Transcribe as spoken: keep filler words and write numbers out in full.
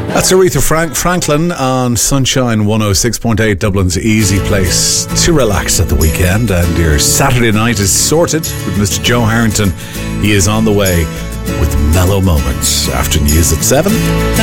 That's Aretha Frank- Franklin on Sunshine one oh six point eight, Dublin's easy place to relax at the weekend. And your Saturday night is sorted with Mister Joe Harrington. He is on the way with mellow moments after news at seven.